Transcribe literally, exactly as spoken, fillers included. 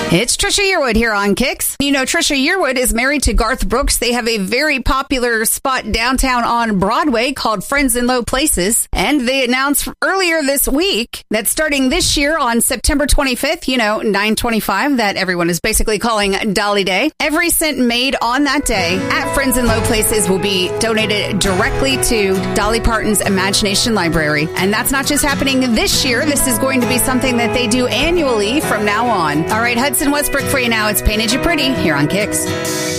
It's Trisha Yearwood here on Kicks. You know, Trisha Yearwood is married to Garth Brooks. They have a very popular spot downtown on Broadway called Friends in Low Places. And they announced earlier this week that starting this year on September twenty-fifth, you know, nine twenty-five, that everyone is basically calling Dolly Day, every cent made on that day at Friends in Low Places will be donated directly to Dolly Parton's Imagination Library. And that's not just happening this year. This is going to be something that they do annually from now on. All right, Hudson Westbrook for you now. It's Painted You Pretty here on Kicks.